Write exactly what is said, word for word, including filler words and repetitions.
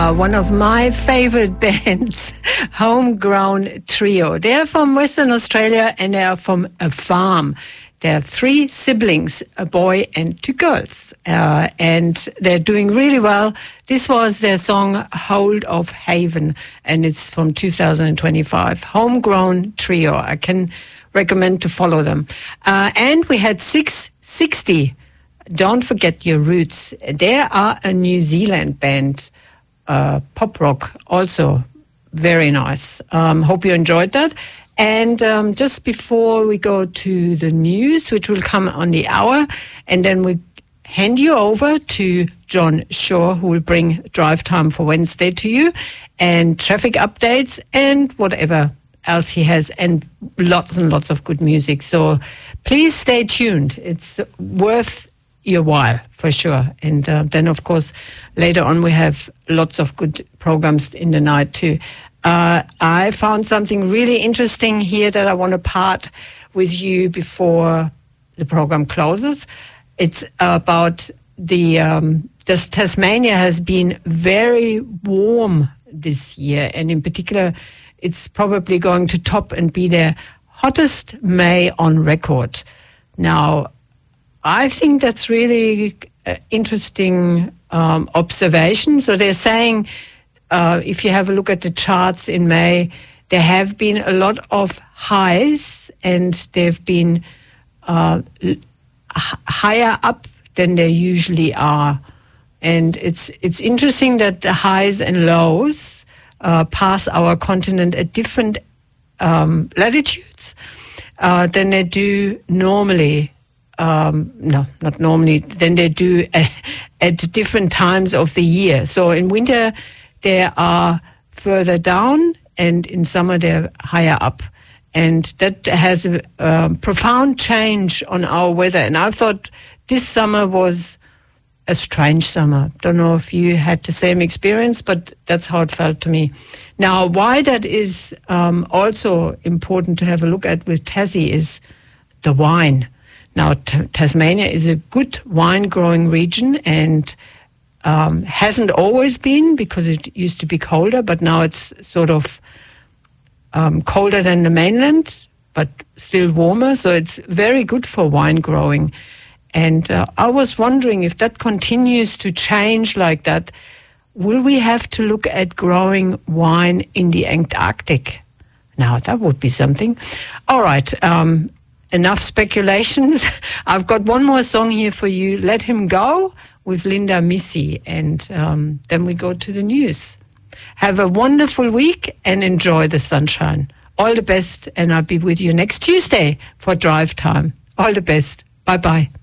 uh, one of my favorite bands, Homegrown Trio. They are from Western Australia and they are from a farm. They have three siblings, a boy and two girls, uh, and they're doing really well. This was their song, Hold of Haven, and it's from two thousand twenty-five. Homegrown Trio. I can recommend to follow them. Uh, and we had six sixty. Don't Forget Your Roots. They are a New Zealand band, uh, pop rock, also very nice. Um, hope you enjoyed that. And um, just before we go to the news, which will come on the hour, and then we hand you over to John Shaw, who will bring Drive Time for Wednesday to you, and traffic updates and whatever else he has, and lots and lots of good music. So please stay tuned. It's worth your while, for sure. And uh, then, of course, later on we have lots of good programs in the night too. Uh, I found something really interesting here that I want to part with you before the program closes. It's about the, um, this Tasmania has been very warm this year, and in particular, it's probably going to top and be the hottest May on record. Now, I think that's really uh, interesting um, observation. So they're saying, uh, if you have a look at the charts in May, there have been a lot of highs, and they've been uh, h- higher up than they usually are. And it's it's interesting that the highs and lows uh, pass our continent at different um, latitudes uh, than they do normally. Um, no, not normally, than they do at, at different times of the year. So in winter, they are further down, and in summer, they're higher up. And that has a um, profound change on our weather. And I thought this summer was a strange summer. Don't know if you had the same experience, but that's how it felt to me. Now, why that is um, also important to have a look at with Tassie is the wine. Now, T- Tasmania is a good wine-growing region, and um, hasn't always been, because it used to be colder, but now it's sort of um, colder than the mainland, but still warmer. So it's very good for wine growing. And uh, I was wondering if that continues to change like that, will we have to look at growing wine in the Antarctic? Now, that would be something. All right. Um, Enough speculations. I've got one more song here for you, Let Him Go, with Linda Missy, and um, then we go to the news. Have a wonderful week and enjoy the sunshine. All the best, and I'll be with you next Tuesday for Drive Time. All the best. Bye-bye.